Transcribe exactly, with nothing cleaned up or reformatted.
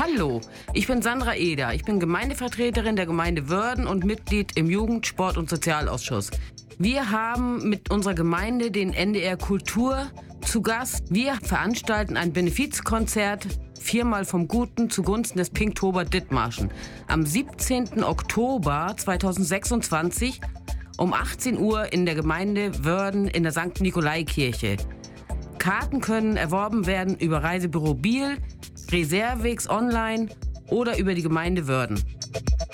Hallo, ich bin Sandra Eder. Ich bin Gemeindevertreterin der Gemeinde Wörden und Mitglied im Jugend-, Sport- und Sozialausschuss. Wir haben mit unserer Gemeinde den N D R Kultur zu Gast. Wir veranstalten ein Benefizkonzert, viermal vom Guten zugunsten des Pinktober Dithmarschen. Am siebzehnten Oktober zweitausendsechsundzwanzig um achtzehn Uhr in der Gemeinde Wörden in der Sankt Nikolai-Kirche. Karten können erworben werden über Reisebüro Biel, Reservex online oder über die Gemeinde Wörden.